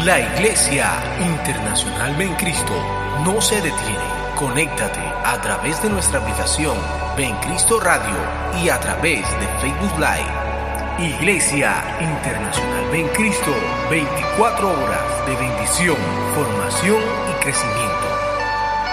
La Iglesia Internacional Ven Cristo no se detiene. Conéctate a través de nuestra aplicación Ven Cristo Radio y a través de Facebook Live. Iglesia Internacional Ven Cristo, 24 horas de bendición, formación y crecimiento.